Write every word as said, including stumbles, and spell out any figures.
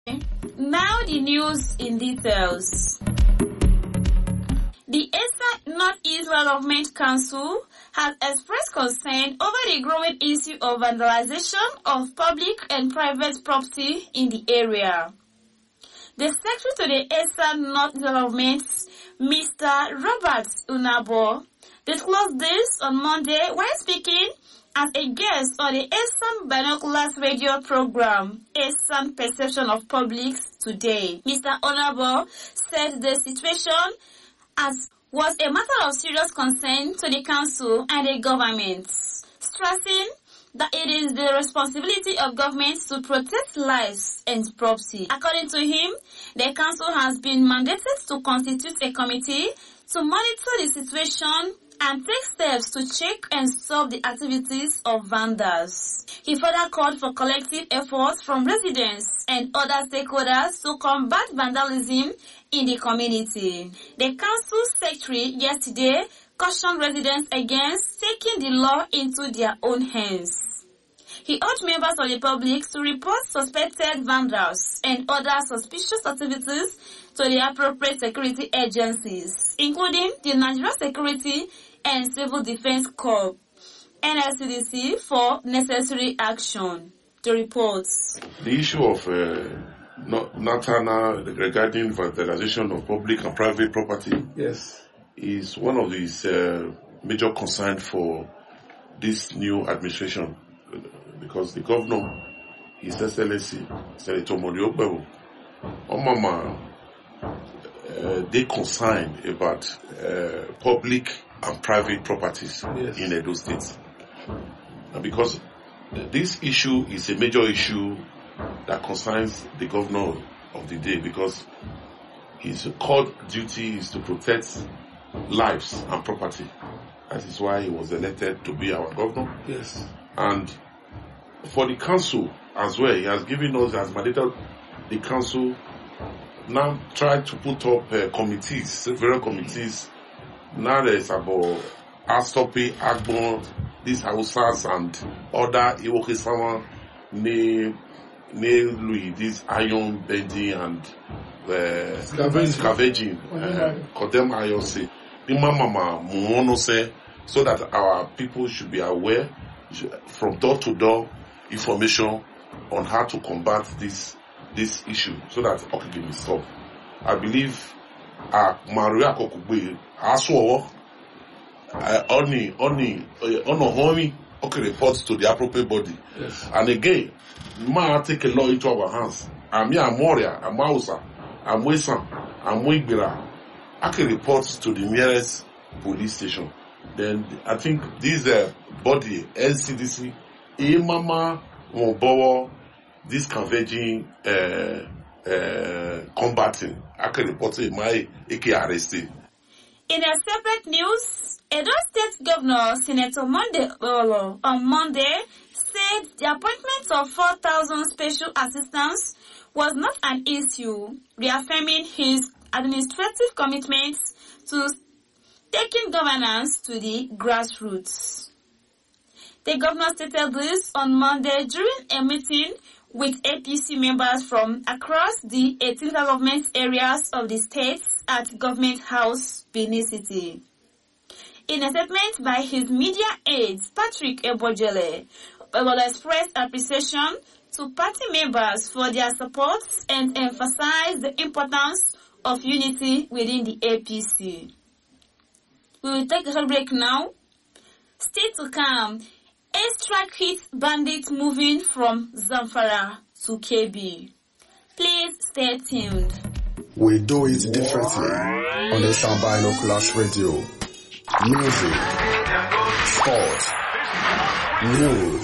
Now the news in details. The Esan Northeast Government Council has expressed concern over the growing issue of vandalization of public and private property in the area. The Secretary to the Esan North Government, Mister Robert Unabo, disclosed this on Monday while speaking as a guest on the Esan Binoculars radio program, Esan Perception of Public Today. Mister Unabo said the situation as was a matter of serious concern to the council and the government, stressing that it is the responsibility of government to protect lives and property. According to him, the council has been mandated to constitute a committee to monitor the situation and take steps to check and stop the activities of vandals. He further called for collective efforts from residents and other stakeholders to combat vandalism in the community. The council secretary yesterday cautioned residents against taking the law into their own hands. He urged members of the public to report suspected vandals and other suspicious activities to the appropriate security agencies, including the Nigeria Security and Civil Defense Corps, N S C D C, for necessary action. The reports. The issue of uh, Natana regarding vandalization of public and private property yes. is one of these uh, major concerns for this new administration, because the governor, His Excellency Senator Monday Okpebholo, Omama, uh, they concerned about uh, public and private properties yes. in Edo State. And because this issue is a major issue that concerns the governor of the day, because his core duty is to protect lives and property. That is why he was elected to be our governor. Yes. And for the council as well, he has given us, has mandated the council now try to put up uh, committees, several committees. Now there is about Astopi, Agbon, these Hausas and other Iwokisawa, Ne, Ne Louis, this iron bending and uh, scavenging, condemn iron say. The mama muono say, so that our people should be aware from door to door information on how to combat this this issue, so that okay can be solved. I believe uh Maria Kokugbe aso uh, only only uh, only okay reports to the appropriate body. Yes. And again, ma take a law into our hands. I'm here, Moria, I'm Hausa, I'm Wesan, I'm Wigbira. I can report to the nearest police station. Then I think this uh, body, N C D C, Imama Mobowo, this converging uh, uh, combating. I can report to my A K R S T. In a separate news, Edo State Governor Senator Monday Okpebholo on Monday said the appointment of four thousand special assistants was not an issue, reaffirming his administrative commitments to taking governance to the grassroots. The governor stated this on Monday during a meeting with A P C members from across the eighteen government areas of the state at Government House, Benin City. In a statement by his media aide, Patrick Ebojele, Okpebholo expressed appreciation to party members for their support and emphasized the importance of unity within the A P C. We will take a short break now. Still to come, airstrike hits bandits moving from Zamfara to K B. Please stay tuned. We do it differently on the Esan Binoculars Radio. Music, sport, news.